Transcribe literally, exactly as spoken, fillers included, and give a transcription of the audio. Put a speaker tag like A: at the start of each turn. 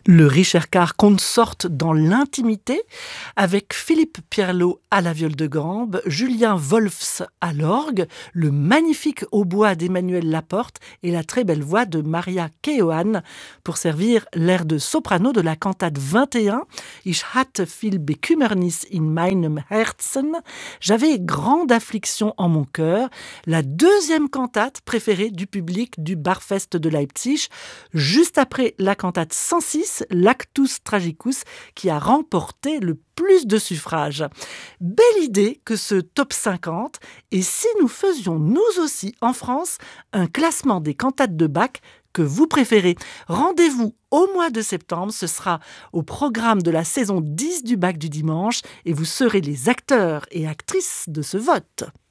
A: Le Richercart consorte dans l'intimité avec Philippe Pierlot à la viole de gambe, Julien Wolfs à l'orgue, le magnifique hautbois d'Emmanuel Laporte et la très belle voix de Maria Keohane pour servir l'air de soprano de la cantate vingt et un Ich hatte viel Bekümmernis in meinem Herzen. J'avais grande affliction en mon cœur, la deuxième cantate préférée du public du Barfest de Leipzig, juste après la cantate cent six, l'Actus Tragicus, qui a remporté le plus de suffrages. Belle idée que ce top cinquante, et si nous faisions nous aussi en France un classement des cantates de Bach que vous préférez. Rendez-vous au mois de septembre, ce sera au programme de la saison dix du Bach du dimanche et vous serez les acteurs et actrices de ce vote.